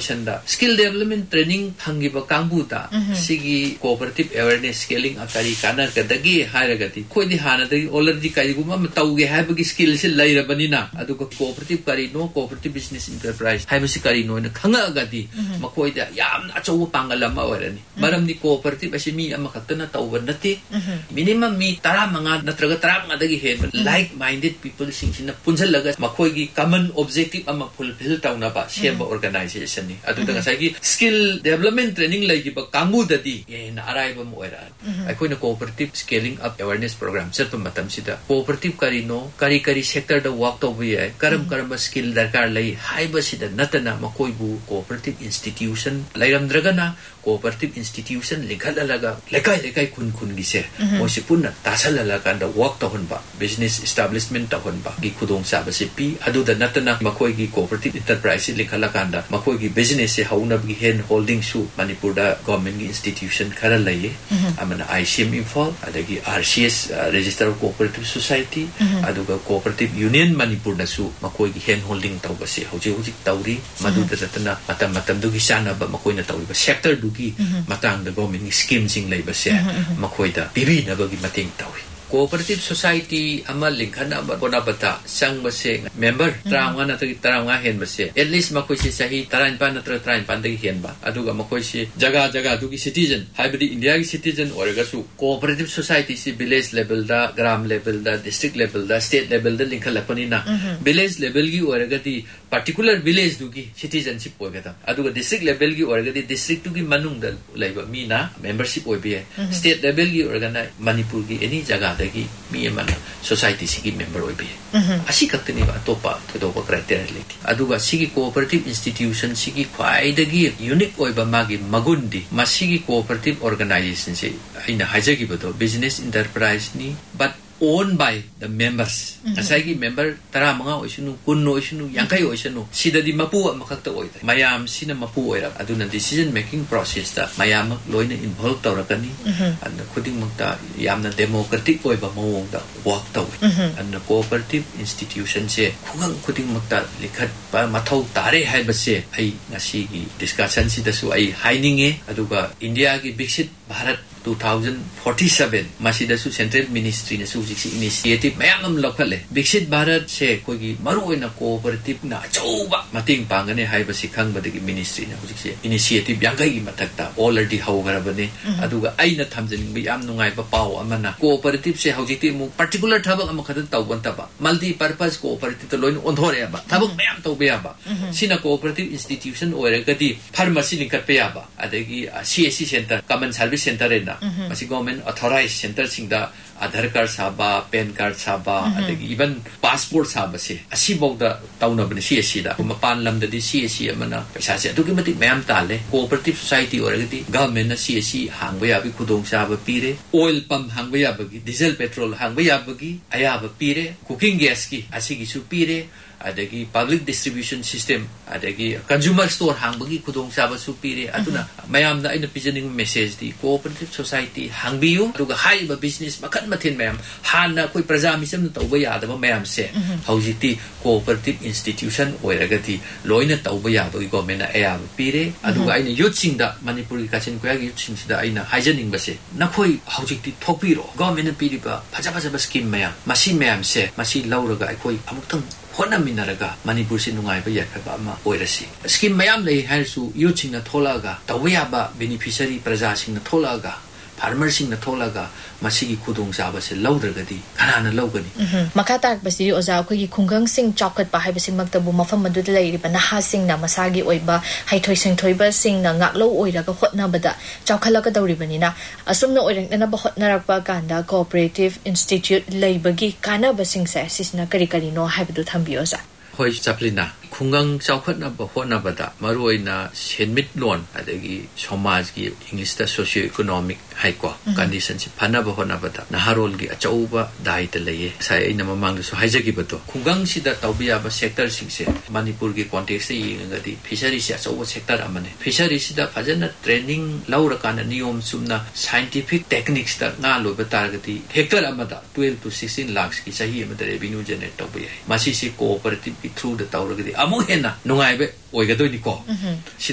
chanda skill development training hangi ba kangbuta sigi cooperative awareness scaling akari kana kadagi hairagati khoi di hana dagi already kai guma tauge haibagi skill se lairabani na aduga cooperative kari no cooperative business enterprise haibasi kari no na khanga agati makhoi da yamna achaw pangalama orani maramni cooperative asimi amakatna tawba nati minimum mi tara manga natraga tara manga dagi he like minded people singina punjalaga makhoi gi common objective ama fulfill tauna ba sheba organization ni adu da sai gi skill development training lai gi ba kamu dadi ye na arai ba mo era ai na cooperative scaling up awareness program set pa matam sida cooperative kari no kari sector da work to bi ai karam skill darkar lai hai ba sida natana makhoi bu cooperative institution lairam dragana cooperative institution likhalaga lekai kun gi se mo si punna tasala kan da work to hon ba business establishment to hon ba gi khudong sa ba se pi adu da natana makhoi gi cooperative enterprise likhala kan da makhoi gi business se hauna bi hen holding su manipur da government gi institution khara lai amana ICM Info adagi RCS register of cooperative society aduga cooperative union manipur da su makhoi gi hen holding taw ba se hoji tawri madu da natana matam du gi sana ba makhoi na tawri ba sector du gi matang da government scheme sing lai ba se makhoi da bibi na ba gi mating tawi cooperative society ama linkhana ba bona bata sang ba se member tranga na taranga hen ba se at least makhoi se sahi taran pa na train pan da hen ba aduga makhoi se jaga du gi citizen haibadi india gi citizen oraga su cooperative society se village level da gram level da district level da state level da linkhala pani na village level gi oraga di particular village du gi citizenship oiga da aduga district level gi oraga di district du gi manung da laiba mi na membership oibe state level gi oraga na manipur gi any jaga dagi mi mana society sigi member oibe asi kaktani ba topa thodoba criteria leti aduga sigi cooperative institution sigi khwai dagi unique oiba magi magundi masigi cooperative organization se aina hajagi bodo business enterprise ni but owned by the members asagi member tara manga oisunu kunno oisunu yankai oisunu sidadi mapu makakta oida mayam sina mapu oira aduna decision making process da mayam loina involve tawrakani and khuding makta yamna democratic oiba mawong da work taw and cooperative institution se khungang khuding makta likhat ba mathau tare haibase ai ngasi gi discussion sida su ai haininge aduga india gi biksit bharat 2047 masida su central ministry na su initiative mayam lokhale biksit bharat se koi gi maru oina cooperative na chauba mating pangane haibasi khangbadagi ministry na hujik se initiative yangai gi mathakta already haugarabane aduga aina thamjaning bi yam nungai ba paw amana cooperative se hujikti mu particular thabak am khadan tawbanta ba multi purpose cooperative to loin ondhore ba thabak mayam tawbe ba sina cooperative institution oiragadi pharmacy linkat pe ba adagi CSC center common service center na masi government authorized center singda Aadhaar card saba, PAN card saba, adagi even passport saba se asi bawda tawna bani CSC da mapan lamda di CSC amana paisa se adugi mati mayam tale cooperative society oragati government na CSC hangba yabi khudong saba pire oil pump hangba yabagi diesel petrol hangba yabagi ayaba pire cooking gas ki asigi su pire adagi public distribution system adagi consumer store hangbagi khudong saba su pire aduna mayam da ina pijaning message di cooperative society hangbiu aduga haiba business makan mathin mayam hana koi prajamisam na tawba yadaba mayam se haujiti cooperative institution oiragati loina tawba yaba government na ayaba pire aduga aina youth sing da manipur gi kachin koya gi youth sing da aina haijaning ba se nakhoi haujiti thopiro government na piriba phaja scheme mayam se masi lauraga aikoi amuktang hona minaraga manipur si nungai ba yakaba ama oirasi scheme mayam lei haisu youth sing na tholaga tawya ba beneficiary praja sing na tholaga farmer sing na tholaga masigi khudong saba se laudragadi kanana laugani makatak basi oza ko gi khungang sing chocolate ba haiba sing magtabu mafam madu lai ri bana ha sing na masagi oiba haithoi sing thoiba sing na ngaklo oiraga hotna bada chawkhala ka dawri bani na asumna oirang na ba hotna rakpa kanda cooperative institute laibagi kana ba sing sa sisna kari no haibdu thambioza hoi chaplina khungang chawkhatna ba hona bada maroina senmit lon adagi samaj gi english ta socio economic haiko condition si phana ba hona bada naharol gi achauba dai ta leye sai ina mamang so haijagi bato khungang si da tawbiya ba sector sing se manipur gi context se yingadi fishery si achauba sector amane fishery si da phajana training laura kana niyom sumna scientific techniques ta nga loba targati hector amada 12 to 16 lakhs ki sahi amada revenue generate tawbiya masi si cooperative through the tawragadi amu hena nungai be oigadoi ni ko